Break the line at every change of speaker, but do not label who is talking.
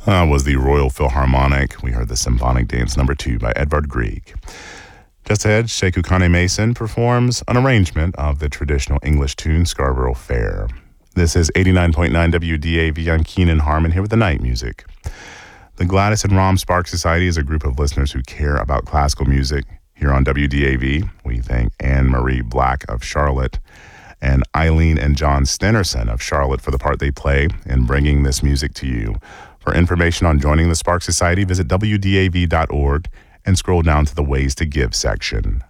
Was the Royal Philharmonic. We heard the Symphonic Dance No. 2 by Edvard Grieg. Just ahead, Sheku Kane Mason performs an arrangement of the traditional English tune Scarborough Fair. This is 89.9 WDAV. I'm Keenan Harmon here with the night music. The Gladys and Rom Spark Society is a group of listeners who care about classical music here on WDAV. We thank Anne-Marie Black of Charlotte and Eileen and John Stenerson of Charlotte for the part they play in bringing this music to you. For information on joining the Spark Society, visit WDAV.org and scroll down to the Ways to Give section.